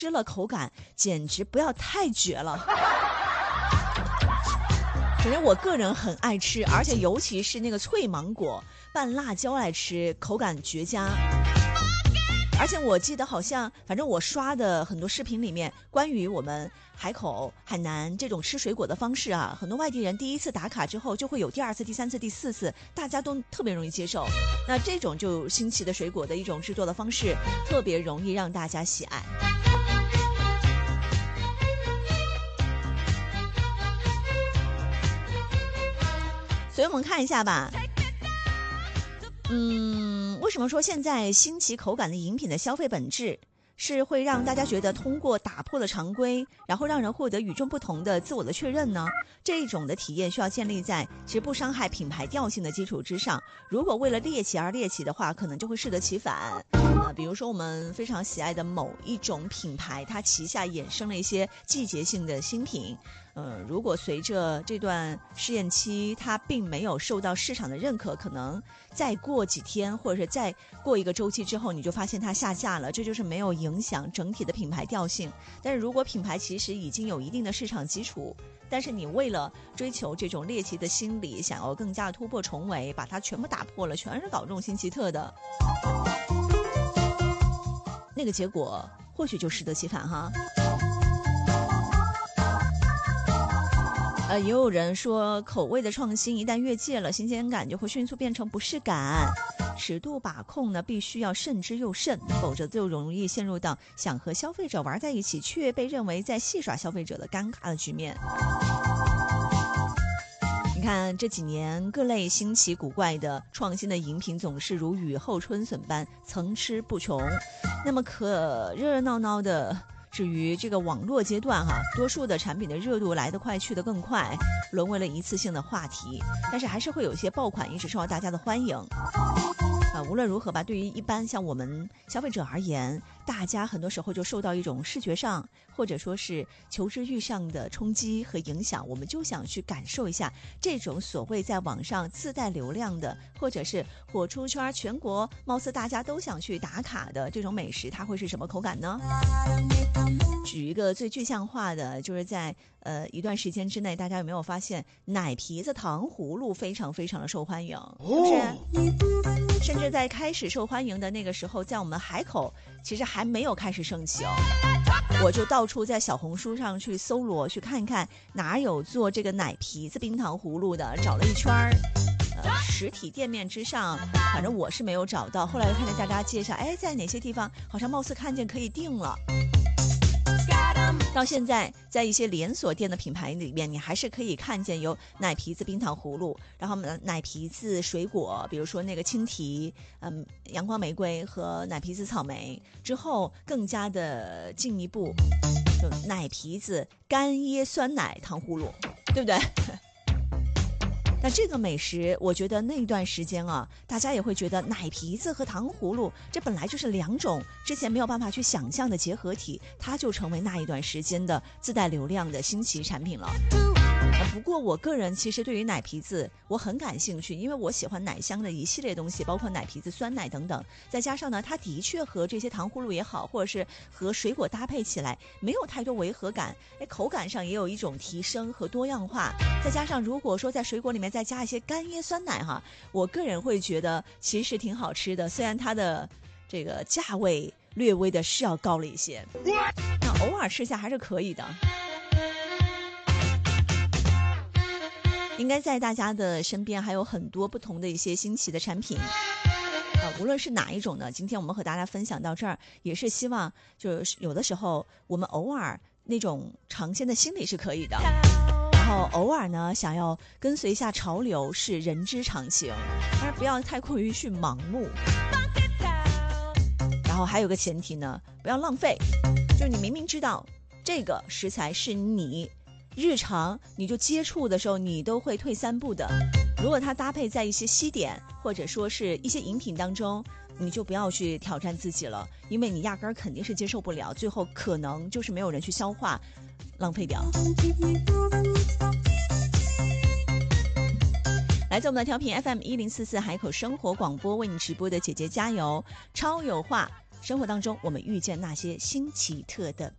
吃了口感简直不要太绝了。首先我个人很爱吃，而且尤其是那个脆芒果拌辣椒来吃，口感绝佳。而且我记得好像反正我刷的很多视频里面，关于我们海口海南这种吃水果的方式啊，很多外地人第一次打卡之后就会有第二次第三次第四次，大家都特别容易接受。那这种就新奇的水果的一种制作的方式，特别容易让大家喜爱。所以我们看一下吧。为什么说现在新奇口感的饮品的消费本质是会让大家觉得通过打破了常规，然后让人获得与众不同的自我的确认呢？这种的体验需要建立在其实不伤害品牌调性的基础之上。如果为了猎奇而猎奇的话，可能就会适得其反。比如说我们非常喜爱的某一种品牌，它旗下衍生了一些季节性的新品。如果随着这段试验期它并没有受到市场的认可，可能再过几天或者是再过一个周期之后，你就发现它下架了，这就是没有影响整体的品牌调性。但是如果品牌其实已经有一定的市场基础，但是你为了追求这种猎奇的心理，想要更加突破重围，把它全部打破了，全是搞这种新奇特的，那个结果或许就适得其反哈。也有人说口味的创新一旦越界了，新鲜感就会迅速变成不适感。尺度把控呢，必须要慎之又慎，否则就容易陷入到想和消费者玩在一起，却被认为在戏耍消费者的尴尬的局面。你看这几年各类新奇古怪的创新的饮品总是如雨后春笋般层出不穷，那么可热热闹闹的至于这个网络阶段多数的产品的热度来得快去得更快，沦为了一次性的话题，但是还是会有一些爆款一直受到大家的欢迎。无论如何吧，对于一般像我们消费者而言，大家很多时候就受到一种视觉上或者说是求知欲上的冲击和影响，我们就想去感受一下这种所谓在网上自带流量的，或者是火出圈全国貌似大家都想去打卡的这种美食，它会是什么口感呢？举一个最具象化的，就是在一段时间之内，大家有没有发现奶皮子糖葫芦非常非常的受欢迎，是不是？甚至在开始受欢迎的那个时候，在我们海口其实还没有开始盛起哦。我就到处在小红书上去搜罗，去看看哪有做这个奶皮子冰糖葫芦的，找了一圈实体店面之上，反正我是没有找到。后来看见大家介绍，在哪些地方好像貌似看见可以订了。到现在在一些连锁店的品牌里面，你还是可以看见有奶皮子冰糖葫芦，然后奶皮子水果，比如说那个青提、阳光玫瑰和奶皮子草莓，之后更加的进一步，就奶皮子干椰酸奶糖葫芦，对不对？那这个美食，我觉得那段时间大家也会觉得奶皮子和糖葫芦这本来就是两种之前没有办法去想象的结合体，它就成为那一段时间的自带流量的新奇产品了。不过我个人其实对于奶皮子我很感兴趣，因为我喜欢奶香的一系列东西，包括奶皮子、酸奶等等。再加上呢，它的确和这些糖葫芦也好，或者是和水果搭配起来没有太多违和感，口感上也有一种提升和多样化。再加上如果说在水果里面再加一些干椰酸奶我个人会觉得其实挺好吃的，虽然它的这个价位略微的是要高了一些，那偶尔吃下还是可以的。应该在大家的身边还有很多不同的一些新奇的产品，无论是哪一种呢，今天我们和大家分享到这儿，也是希望就是有的时候我们偶尔那种尝鲜的心理是可以的，然后偶尔呢想要跟随一下潮流是人之常情，但是不要太过于去盲目。然后还有个前提呢，不要浪费，就是你明明知道这个食材是你日常你就接触的时候你都会退三步的，如果它搭配在一些西点或者说是一些饮品当中，你就不要去挑战自己了，因为你压根儿肯定是接受不了，最后可能就是没有人去消化，浪费掉。来自我们的调频 FM1044 海口生活广播为你直播的姐姐加油超有话，生活当中我们遇见那些新奇特的